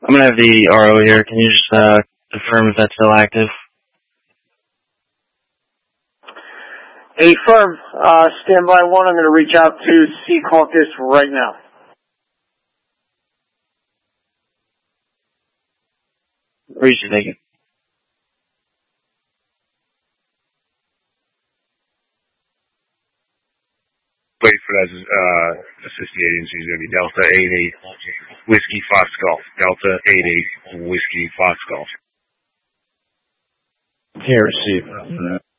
I'm gonna have the RO here. Can you just confirm if that's still active? Affirm. Standby 1. I'm going to reach out to Sea Caucus right now. Appreciate it. Wait for that assisting agency is going to be Delta 88 Whiskey Fox Golf. Delta 88 Whiskey Fox Golf. Can't receive.